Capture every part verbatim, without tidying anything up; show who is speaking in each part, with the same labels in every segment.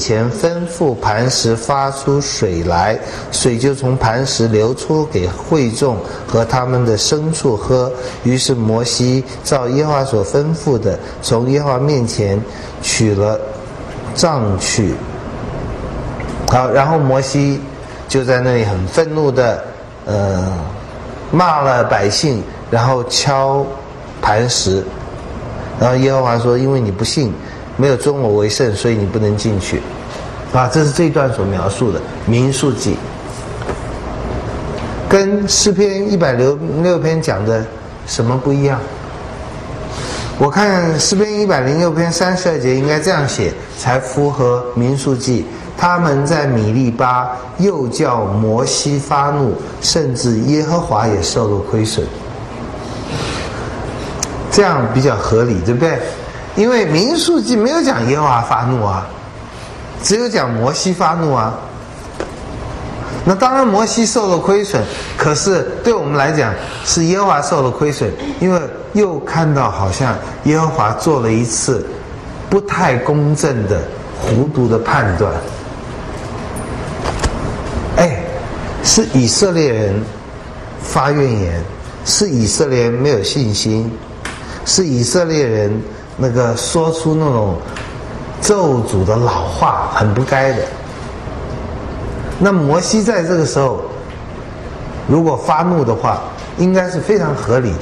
Speaker 1: 前吩咐磐石发出水来，水就从磐石流出给会众和他们的牲畜喝。于是摩西照耶和华所吩咐的，从耶和华面前取了杖去。好，然后摩西就在那里很愤怒的呃骂了百姓，然后敲磐石。然后耶和华说，因为你不信，没有尊我为圣，所以你不能进去。啊，这是这一段所描述的民数记，跟诗篇一百零六篇讲的什么不一样？我看诗篇一百零六篇三十二节应该这样写，才符合民数记。他们在米利巴又叫摩西发怒，甚至耶和华也受了亏损。这样比较合理，对不对？因为民数记没有讲耶和华发怒啊，只有讲摩西发怒啊。那当然摩西受了亏损，可是对我们来讲是耶和华受了亏损，因为又看到好像耶和华做了一次不太公正的糊涂的判断。哎，是以色列人发怨言，是以色列人没有信心，是以色列人那个说出那种咒诅的老话，很不该的。那摩西在这个时候如果发怒的话，应该是非常合理的。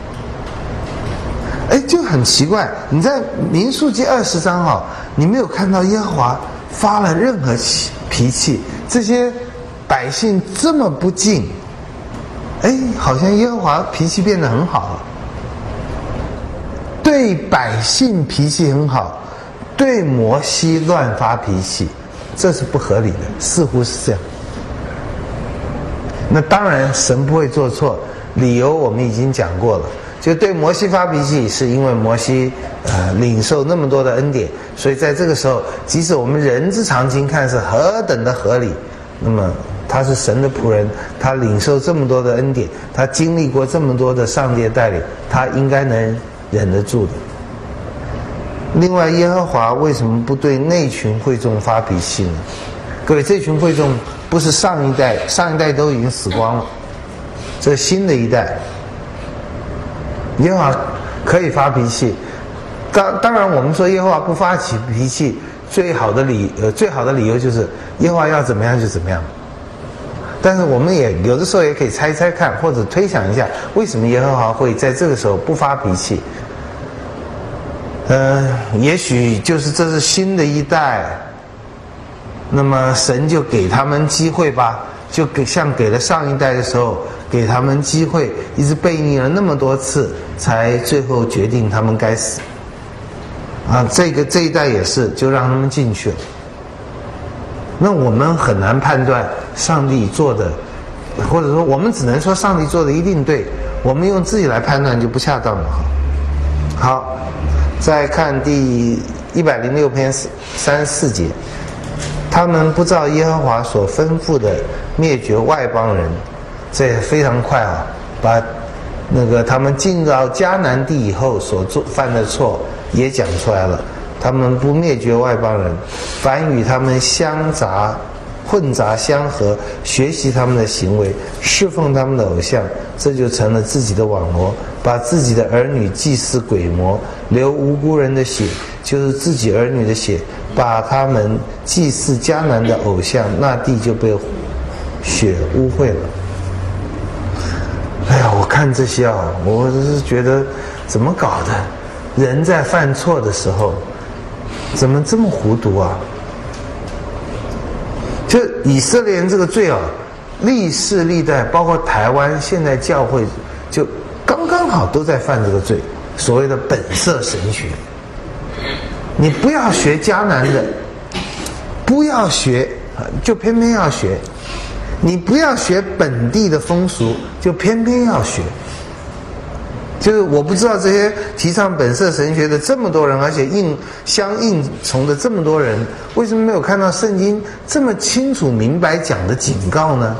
Speaker 1: 哎，就很奇怪，你在民数记二十章哈、哦，你没有看到耶和华发了任何脾气，这些百姓这么不敬，哎，好像耶和华脾气变得很好了。对百姓脾气很好，对摩西乱发脾气，这是不合理的，似乎是这样。那当然神不会做错，理由我们已经讲过了，就对摩西发脾气是因为摩西呃领受那么多的恩典，所以在这个时候即使我们人之常情看是何等的合理，那么他是神的仆人，他领受这么多的恩典，他经历过这么多的上帝的带领，他应该能忍得住的。另外，耶和华为什么不对那群会众发脾气呢？各位，这群会众不是上一代，上一代都已经死光了，这新的一代，耶和华可以发脾气。当当然，我们说耶和华不发起脾气，最好的理呃最好的理由就是耶和华要怎么样就怎么样。但是我们也有的时候也可以猜猜看，或者推想一下，为什么耶和华会在这个时候不发脾气？呃，也许就是这是新的一代，那么神就给他们机会吧，就给像给了上一代的时候，给他们机会，一直背逆了那么多次，才最后决定他们该死。啊，这个这一代也是，就让他们进去了。那我们很难判断上帝做的，或者说我们只能说上帝做的一定对，我们用自己来判断就不恰当了。好，再看第一百零六篇三十四节，他们不照耶和华所吩咐的灭绝外邦人，这也非常快啊，把那个他们进到迦南地以后所做犯的错也讲出来了。他们不灭绝外邦人，反与他们相杂混杂相合，学习他们的行为，侍奉他们的偶像，这就成了自己的网罗，把自己的儿女祭祀鬼魔，流无辜人的血，就是自己儿女的血，把他们祭祀迦南的偶像，那地就被血污秽了。哎呀，我看这些啊，我是觉得怎么搞的？人在犯错的时候怎么这么糊涂啊？就以色列人这个罪啊，历世历代，包括台湾现在教会，就刚刚好都在犯这个罪，所谓的本色神学。你不要学迦南的，不要学，就偏偏要学；你不要学本地的风俗，就偏偏要学。就是我不知道这些提倡本色神学的这么多人，而且应相应从的这么多人，为什么没有看到圣经这么清楚明白讲的警告呢？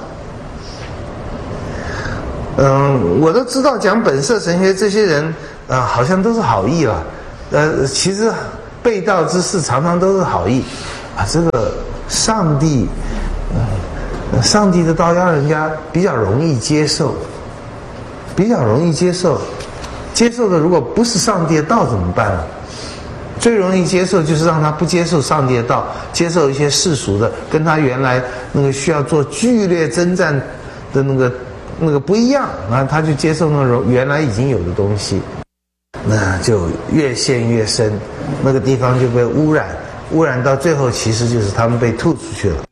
Speaker 1: 嗯，我都知道讲本色神学这些人啊、呃，好像都是好意了。呃，其实背道之士常常都是好意。 啊，这个上帝，呃，上帝的道要人家比较容易接受，比较容易接受。接受的如果不是上帝的道怎么办呢？最容易接受就是让他不接受上帝的道，接受一些世俗的，跟他原来那个需要做剧烈征战的那个那个不一样，然后他就接受那种原来已经有的东西，那就越陷越深，那个地方就被污染，污染到最后其实就是他们被吐出去了。